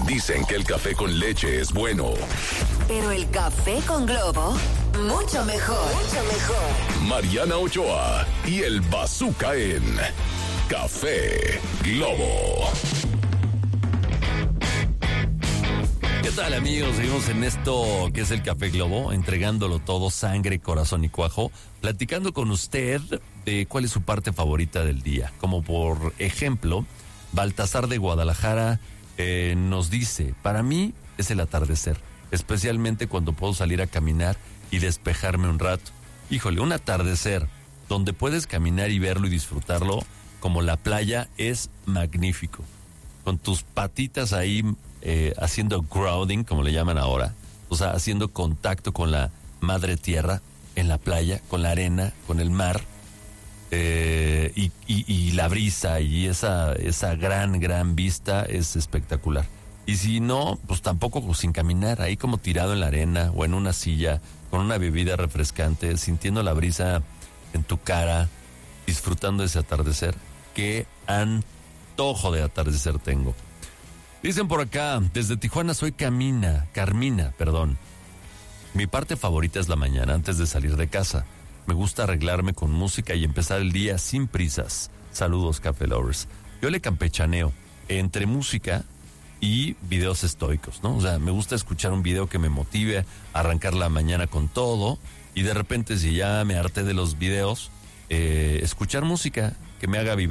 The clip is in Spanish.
Dicen que el café con leche es bueno. Pero el café con Globo, mucho mejor. Mucho mejor. Mariana Ochoa y el Bazooka en Café Globo. ¿Qué tal, amigos? Seguimos en esto que es el Café Globo, entregándolo todo, sangre, corazón y cuajo, platicando con usted de cuál es su parte favorita del día. Como por ejemplo, Baltasar de Guadalajara nos dice, para mí es el atardecer, especialmente cuando puedo salir a caminar y despejarme un rato. Híjole, un atardecer donde puedes caminar y verlo y disfrutarlo como la playa es magnífico. Con tus patitas ahí haciendo grounding, como le llaman ahora, o sea, haciendo contacto con la madre tierra en la playa, con la arena, con el mar, y la brisa y esa gran vista es espectacular. Y si no, pues tampoco sin caminar, ahí como tirado en la arena o en una silla, con una bebida refrescante, sintiendo la brisa en tu cara, disfrutando de ese atardecer. Qué antojo de atardecer tengo. Dicen por acá, desde Tijuana soy Carmina. Mi parte favorita es la mañana antes de salir de casa. Me gusta arreglarme con música y empezar el día sin prisas. Saludos, Café Lovers. Yo le campechaneo entre música y videos estoicos, ¿no? O sea, me gusta escuchar un video que me motive a arrancar la mañana con todo y de repente, si ya me harté de los videos, escuchar música que me haga vibrar.